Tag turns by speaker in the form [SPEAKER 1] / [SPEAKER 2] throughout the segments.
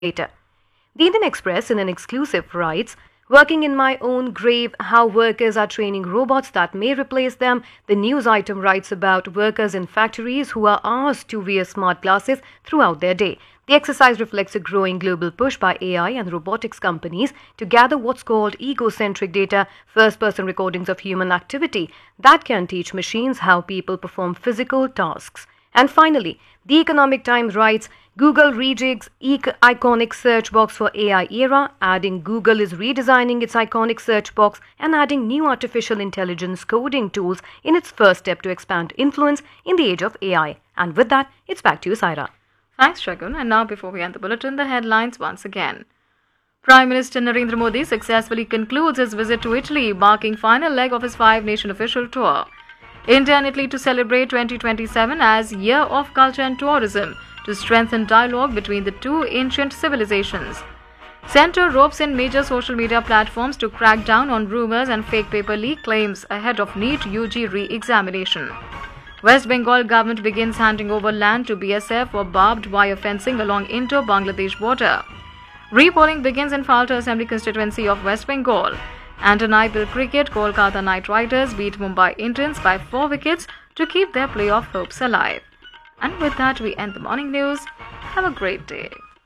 [SPEAKER 1] later. The Indian Express, in an exclusive, writes, "Working in my own grave, how workers are training robots that may replace them." The news item writes about workers in factories who are asked to wear smart glasses throughout their day. The exercise reflects a growing global push by AI and robotics companies to gather what's called egocentric data, first-person recordings of human activity that can teach machines how people perform physical tasks. And finally, The Economic Times writes, Google rejigs iconic search box for AI era, adding Google is redesigning its iconic search box and adding new artificial intelligence coding tools in its first step to expand influence in the age of AI. And with that, it's back to you, Saira.
[SPEAKER 2] Thanks, Shagun. And now, before we end the bulletin, the headlines once again. Prime Minister Narendra Modi successfully concludes his visit to Italy, marking final leg of his 5-nation official tour. India and Italy to celebrate 2027 as Year of Culture and Tourism to strengthen dialogue between the two ancient civilizations. Centre ropes in major social media platforms to crack down on rumours and fake paper leak claims ahead of NEET UG re-examination. West Bengal government begins handing over land to BSF for barbed wire fencing along Indo-Bangladesh border. Repolling begins in Falta Assembly constituency of West Bengal. And in IPL cricket, Kolkata Knight Riders beat Mumbai Indians by 4 wickets to keep their playoff hopes alive. And with that, we end the morning news. Have a great day.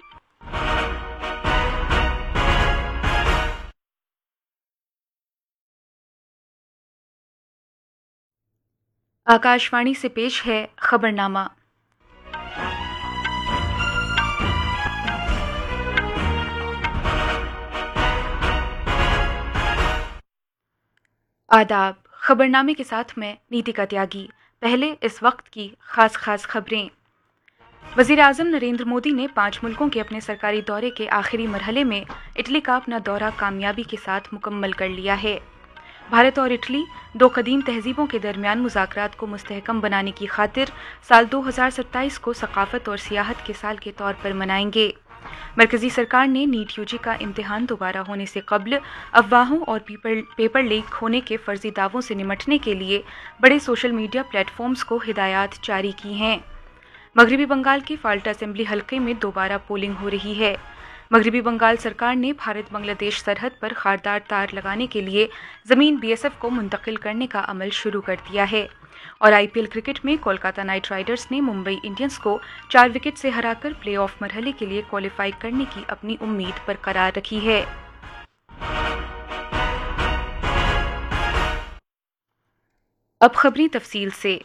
[SPEAKER 3] Akashvani से पेश है खबरनामा। आदाब। खबरनामे के साथ मैं नीतिका त्यागी। पहले इस वक्त की खास खबरें। वज़ीर आज़म नरेंद्र मोदी ने 5 मुल्कों के अपने सरकारी दौरे के आखिरी मरहले में इटली का अपना दौरा कामयाबी के साथ मुकम्मल कर लिया है। भारत और इटली 2 कदीम तहजीबों के दरमियान मुज़ाकरात को मुस्तहकम बनाने की खातिर साल 2027 को सकाफत और सियाहत के साल के तौर पर मनाएंगे। मरकजी सरकार ने नीट यूजी का इम्तिहान दोबारा होने से कबल अफवाहों और पेपर लीक होने के फर्जी दावों से निमटने के लिए बड़े सोशल मीडिया प्लेटफॉर्म्स को हिदायत जारी की हैं। मगरबी बंगाल के फाल्टा असेंबली हलके में दोबारा पोलिंग हो रही है। मगरबी बंगाल सरकार ने भारत बांग्लादेश सरहद पर खारदार तार लगाने के लिए ज़मीन बीएसएफ को मुंतकिल करने का अमल शुरू कर दिया है। और आईपीएल क्रिकेट में कोलकाता नाइट राइडर्स ने मुंबई इंडियंस को 4 विकेट से हराकर प्लेऑफ मरहले के लिए क्वालिफाई करने की अपनी उम्मीद बरकरार रखी है। अब खबरें तफसील से।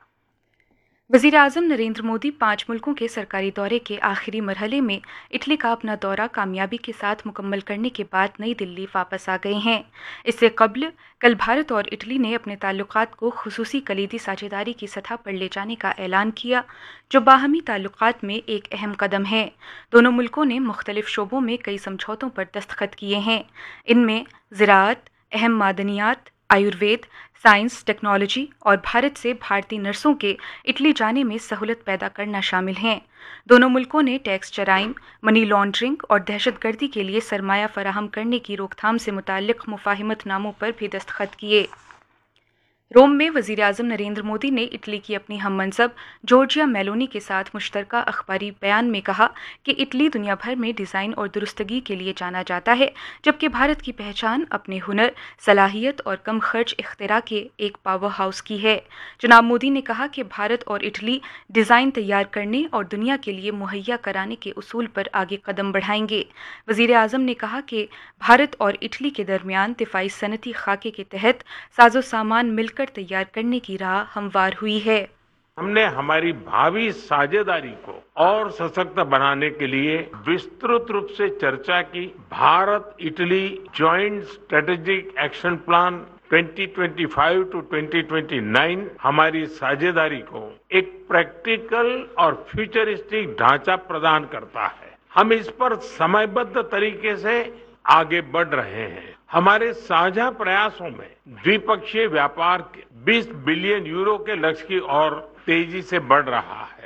[SPEAKER 3] वज़ीर आज़म नरेंद्र मोदी 5 मुल्कों के सरकारी दौरे के आखिरी मरहले में इटली का अपना दौरा कामयाबी के साथ मुकम्मल करने के बाद नई दिल्ली वापस आ गए हैं। इससे कबल कल भारत और इटली ने अपने ताल्लुकात को खुसूसी कलीदी साझेदारी की सतह पर ले जाने का ऐलान किया, जो बाहमी ताल्लुकात में एक अहम कदम है। दोनों मुल्कों ने मुख्तलिफ शोबों में कई समझौतों पर दस्तखत किए हैं। इनमें ज़राअत, अहम मादनियात, आयुर्वेद, साइंस, टेक्नोलॉजी और भारत से भारतीय नर्सों के इटली जाने में सहूलत पैदा करना शामिल हैं। दोनों मुल्कों ने टैक्स जराइम, मनी लॉन्ड्रिंग और दहशतगर्दी के लिए सरमाया फराहम करने की रोकथाम से मुताल्लिक मुफाहिमतनामों पर भी दस्तखत किए। रोम में वज़ीर आज़म नरेंद्र मोदी ने इटली की अपनी हममनसब जॉर्जिया मेलोनी के साथ मुश्तरका अखबारी बयान में कहा कि इटली दुनिया भर में डिज़ाइन और दुरुस्तगी के लिए जाना जाता है, जबकि भारत की पहचान अपने हुनर, सलाहियत और कम खर्च इख्तिरा के एक पावर हाउस की है। जनाब मोदी ने कहा कि भारत और इटली डिज़ाइन तैयार करने और दुनिया के लिए मुहैया कराने के उसूल पर आगे कदम बढ़ाएंगे। वज़ीर आज़म ने कहा कि भारत और इटली के दरमियान दिफाई सनती खाके के तहत साजो सामान मिलकर तैयार करने की राह हमवार हुई है।
[SPEAKER 4] हमने हमारी भावी साझेदारी को और सशक्त बनाने के लिए विस्तृत रूप से चर्चा की। Bharat Italy joint strategic action plan 2025 to 2029 हमारी साझेदारी को एक प्रैक्टिकल और फ्यूचरिस्टिक ढांचा प्रदान करता है। हम इस पर समयबद्ध तरीके से आगे बढ़ रहे हैं। हमारे साझा प्रयासों में द्विपक्षीय व्यापार के 20 बिलियन यूरो के लक्ष्य की ओर तेजी से बढ़ रहा है।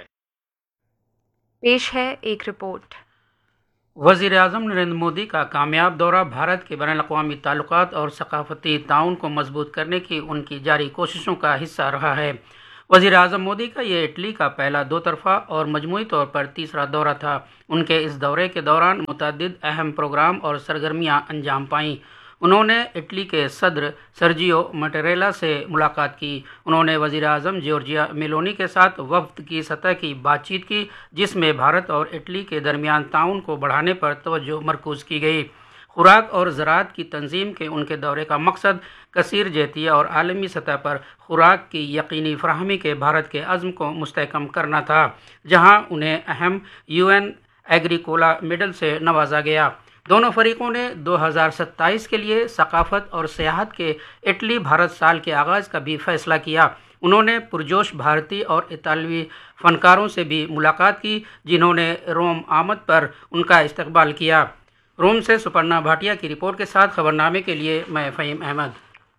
[SPEAKER 3] पेश है एक रिपोर्ट।
[SPEAKER 5] वज़ीर आज़म नरेंद्र मोदी का कामयाब दौरा भारत के बैनुल-अक़वामी ताल्लुकात और सकाफती ताउन को मजबूत करने की उनकी जारी कोशिशों का हिस्सा रहा है। वज़ीर आज़म मोदी का ये इटली का पहला दो तरफ़ा और मजमूई तौर पर तीसरा दौरा था। उनके इस दौरे के दौरान मुतअद्दिद अहम प्रोग्राम और सरगर्मियाँ अंजाम पाईं। उन्होंने इटली के सदर सर्जियो मटेरेला से मुलाकात की। उन्होंने वज़ीर आज़म जॉर्जिया मेलोनी के साथ वफ़द की सतह की बातचीत की, जिसमें भारत और इटली के दरमियान ताउन को बढ़ाने पर तवज्जो मरकूज़ की गई। खुराक और ज़राअत की तंजीम के उनके दौरे का मकसद कसीर जहतिया और आलमी सतह पर खुराक की यकीनी फराहमी के भारत के अज़्म को मुस्तहकम करना था, जहां उन्हें अहम UN एग्रीकोला मेडल से नवाजा गया। दोनों फरीकों ने 2027 के लिए सकाफत और सियाहत के इटली भारत साल के आगाज़ का भी फैसला किया। उन्होंने पुरजोश भारतीय और इतालवी फ़नकारों से भी मुलाकात की, जिन्होंने रोम आमद पर उनका इस्तकबाल किया। रोम से सुपर्णा भाटिया की रिपोर्ट के साथ खबरनामे के लिए मैं फ़हीम अहमद।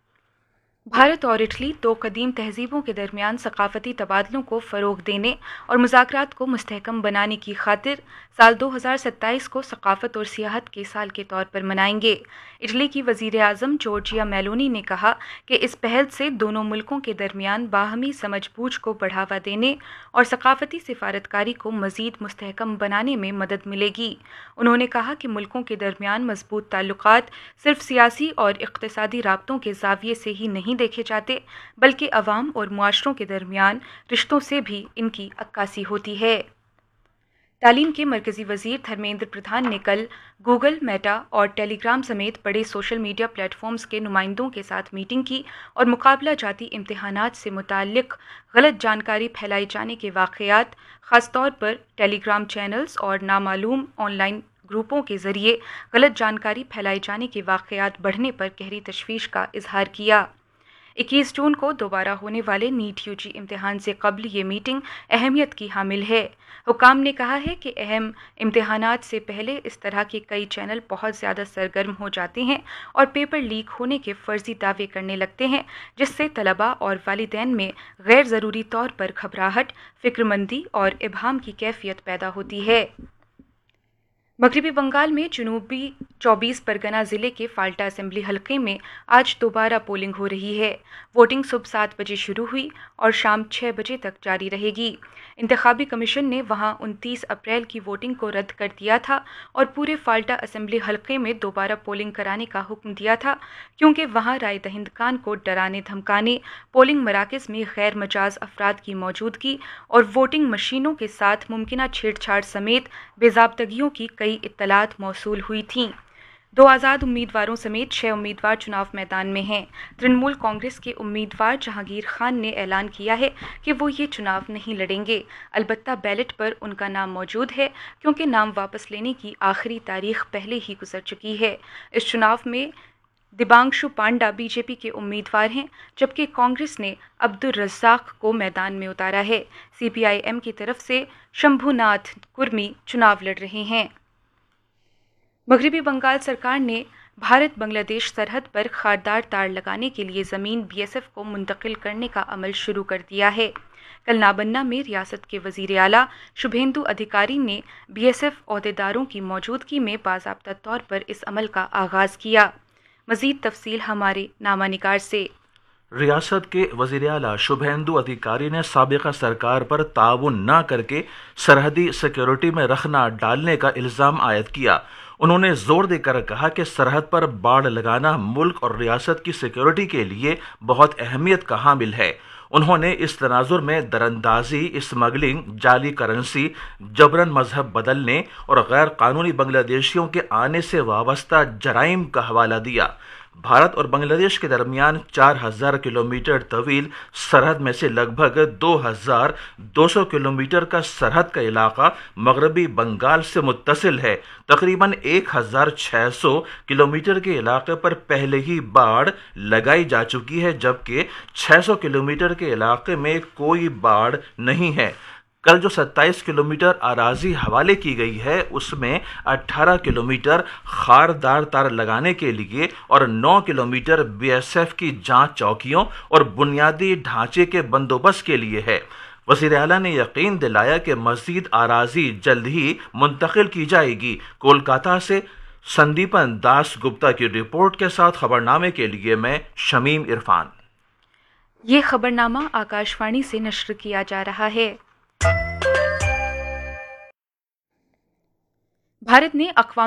[SPEAKER 3] भारत और इटली दो कदीम तहजीबों के दरमियान सकाफती तबादलों को फ़रोग़ देने और मुज़ाकरात को मुस्तहकम बनाने की खातिर साल 2027 को सकाफत और सियाहत के साल के तौर पर मनाएंगे। इटली की वज़ीर आज़म जॉर्जिया मेलोनी ने कहा कि इस पहल से दोनों मुल्कों के दरमियान बाहमी समझ बूझ को बढ़ावा देने और सकाफती सिफारतकारी को मज़ीद मुस्तहकम बनाने में मदद मिलेगी। उन्होंने कहा कि मुल्कों के दरमियान मजबूत ताल्लुकात सिर्फ सियासी और इक़्तिसादी राब्तों के ज़ाविये से ही नहीं देखे जाते, बल्कि अवाम और मुआशरों के दरमियान रिश्तों से भी इनकी अक्कासी होती है। तालीम के मरकज़ी वज़ीर धर्मेंद्र प्रधान ने कल गूगल, मेटा और टेलीग्राम समेत बड़े सोशल मीडिया प्लेटफॉर्म्स के नुमाइंदों के साथ मीटिंग की और मुकाबला जाती इम्तिहानात से मुताल्लिक़ गलत जानकारी फैलाए जाने के वाक़यात, ख़ास तौर पर टेलीग्राम चैनल्स और नामालूम ऑनलाइन ग्रुपों के ज़रिए गलत जानकारी फैलाए जाने के वाक़यात बढ़ने पर गहरी तशवीश का इजहार किया। 21 जून को दोबारा होने वाले नीट UG इम्तिहान से कबल ये मीटिंग अहमियत की हामिल है। हुकाम ने कहा है कि अहम इम्तिहानात से पहले इस तरह के कई चैनल बहुत ज़्यादा सरगर्म हो जाते हैं और पेपर लीक होने के फ़र्ज़ी दावे करने लगते हैं, जिससे तलबा और वालिदैन में गैर ज़रूरी तौर पर घबराहट, फ़िक्रमंदी और इबहाम की कैफियत पैदा होती है। मगरबी बंगाल में जनूबी 24 परगना ज़िले के फाल्टा असेंबली हलके में आज दोबारा पोलिंग हो रही है। वोटिंग सुबह 7 बजे शुरू हुई और शाम 6 बजे तक जारी रहेगी। इंतखाबी कमीशन ने वहां 29 अप्रैल की वोटिंग को रद्द कर दिया था और पूरे फाल्टा असेंबली हलके में दोबारा पोलिंग कराने का हुक्म दिया था, क्योंकि वहां राय दहिंदकान को डराने धमकाने, पोलिंग मराकज़ में गैर मजाज अफराद की मौजूदगी और वोटिंग मशीनों के साथ मुमकिना छेड़छाड़ समेत बेज़ाब्तगियों की कई इत्तलात मौसूल हुई थीं। 2 आज़ाद उम्मीदवारों समेत 6 उम्मीदवार चुनाव मैदान में हैं। तृणमूल कांग्रेस के उम्मीदवार जहांगीर खान ने ऐलान किया है कि वो ये चुनाव नहीं लड़ेंगे। अलबत्ता बैलेट पर उनका नाम मौजूद है, क्योंकि नाम वापस लेने की आखिरी तारीख पहले ही गुजर चुकी है। इस चुनाव में दिबांशु पांडा बीजेपी के उम्मीदवार हैं, जबकि कांग्रेस ने अब्दुल रज़्ज़ाक को मैदान में उतारा है। CPIM की तरफ से शंभुनाथ कुर्मी चुनाव लड़ रहे हैं। मगरबी बंगाल सरकार ने भारत बांग्लादेश सरहद पर खारदार तार लगाने के लिए ज़मीन BSF को मुंतकिल करने का अमल शुरू कर दिया है। कल नाबन्ना में रियासत के वज़ीर आला शुभेंदु अधिकारी ने BSF अहदेदारों की मौजूदगी में बाज़ाब्ता तौर पर इस अमल का आगाज़ किया। मज़ीद तफसील हमारे नामा निगार से।
[SPEAKER 6] रियासत के वज़ीर आला शुभेंदु अधिकारी ने साबिका सरकार पर ताउन न करके सरहदी सिक्योरिटी में रखना डालने का इल्ज़ाम आयद किया। उन्होंने जोर देकर कहा कि सरहद पर बाड़ लगाना मुल्क और रियासत की सिक्योरिटी के लिए बहुत अहमियत का हामिल है। उन्होंने इस तनाजुर में दरअंदाजी, स्मगलिंग, जाली करेंसी, जबरन मजहब बदलने और गैर कानूनी बांग्लादेशियों के आने से वाबस्ता जराइम का हवाला दिया। भारत और बांग्लादेश के दरमियान 4000 किलोमीटर तवील सरहद में से लगभग 2200 किलोमीटर का सरहद का इलाका मगरबी बंगाल से मुत्तसिल है। तकरीबन 1600 किलोमीटर के इलाके पर पहले ही बाड़ लगाई जा चुकी है, जबकि 600 किलोमीटर के इलाके में कोई बाड़ नहीं है। कल जो 27 किलोमीटर अराजी हवाले की गई है, उसमें 18 किलोमीटर खारदार तार लगाने के लिए और 9 किलोमीटर BSF की जांच चौकियों और बुनियादी ढांचे के बंदोबस्त के लिए है। वज़ीर आला ने यकीन दिलाया कि मज़ीद अराजी जल्द ही मुंतकिल की जाएगी। कोलकाता से संदीपन दास गुप्ता की रिपोर्ट के साथ खबरनामे के लिए मैं शमीम इरफान।
[SPEAKER 3] یہ خبرنامہ آکاشوانی سے نشر کیا جا رہا ہے۔ بھارت نے اقوام